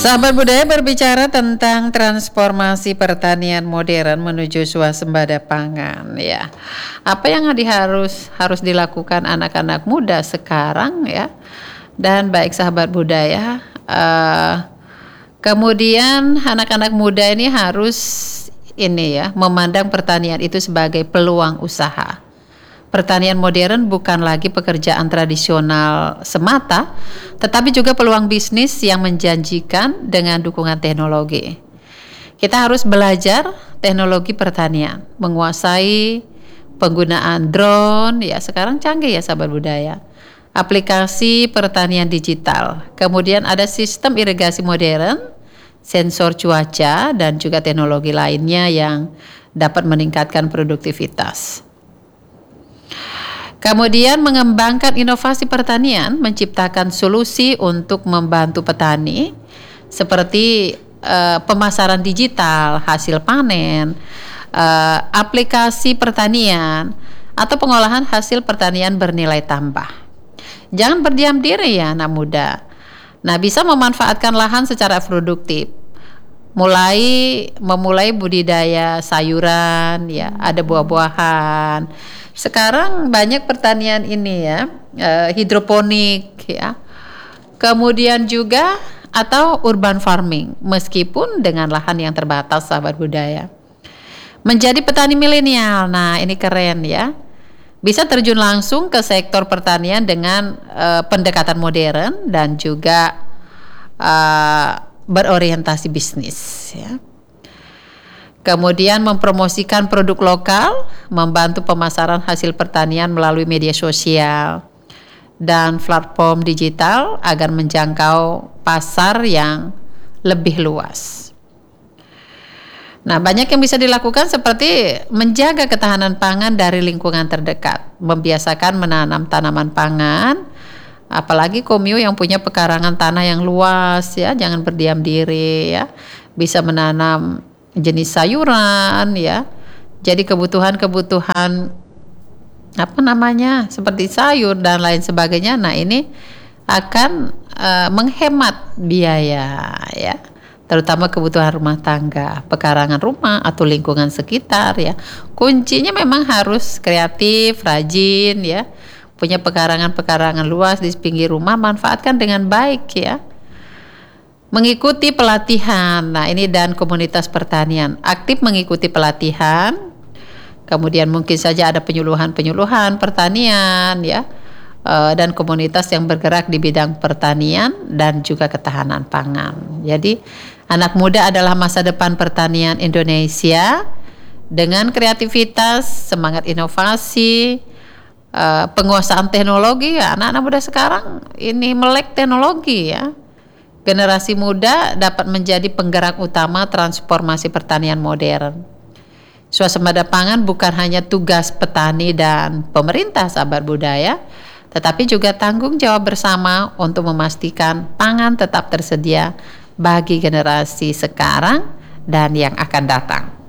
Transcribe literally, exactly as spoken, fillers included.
Sahabat budaya berbicara tentang transformasi pertanian modern menuju swasembada pangan ya. Apa yang diharus harus dilakukan anak-anak muda sekarang ya. Dan baik sahabat budaya, uh, kemudian anak-anak muda ini harus ini ya, memandang pertanian itu sebagai peluang usaha. Pertanian modern bukan lagi pekerjaan tradisional semata, tetapi juga peluang bisnis yang menjanjikan dengan dukungan teknologi. Kita harus belajar teknologi pertanian, menguasai penggunaan drone, ya sekarang canggih ya sahabat budaya. Aplikasi pertanian digital, kemudian ada sistem irigasi modern, sensor cuaca, dan juga teknologi lainnya yang dapat meningkatkan produktivitas. Kemudian mengembangkan inovasi pertanian, menciptakan solusi untuk membantu petani seperti uh, pemasaran digital, hasil panen, uh, aplikasi pertanian, atau pengolahan hasil pertanian bernilai tambah. Jangan berdiam diri ya anak muda. Nah, bisa memanfaatkan lahan secara produktif. Mulai memulai budidaya sayuran ya, ada buah-buahan. Sekarang banyak pertanian ini ya, eh, hidroponik ya. Kemudian juga atau urban farming meskipun dengan lahan yang terbatas sahabat budaya. Menjadi petani milenial. Nah, ini keren ya. Bisa terjun langsung ke sektor pertanian dengan eh, pendekatan modern dan juga eh, berorientasi bisnis ya. Kemudian mempromosikan produk lokal, membantu pemasaran hasil pertanian melalui media sosial dan platform digital agar menjangkau pasar yang lebih luas. Nah, banyak yang bisa dilakukan seperti menjaga ketahanan pangan dari lingkungan terdekat, membiasakan menanam tanaman pangan, apalagi komio yang punya pekarangan tanah yang luas ya, jangan berdiam diri ya, bisa menanam jenis sayuran ya. Jadi kebutuhan-kebutuhan apa namanya seperti sayur dan lain sebagainya. Nah, ini akan uh, menghemat biaya ya, terutama kebutuhan rumah tangga, pekarangan rumah atau lingkungan sekitar ya. Kuncinya memang harus kreatif, rajin ya. Punya pekarangan-pekarangan luas di pinggir rumah, manfaatkan dengan baik ya. Mengikuti pelatihan, nah ini dan komunitas pertanian, aktif mengikuti pelatihan, kemudian mungkin saja ada penyuluhan-penyuluhan pertanian ya, dan komunitas yang bergerak di bidang pertanian dan juga ketahanan pangan. Jadi anak muda adalah masa depan pertanian Indonesia dengan kreativitas, semangat inovasi, penguasaan teknologi ya. Anak-anak muda sekarang ini melek teknologi ya. Generasi muda dapat menjadi penggerak utama transformasi pertanian modern. Swasembada pangan bukan hanya tugas petani dan pemerintah sahabat budaya, tetapi juga tanggung jawab bersama untuk memastikan pangan tetap tersedia bagi generasi sekarang dan yang akan datang.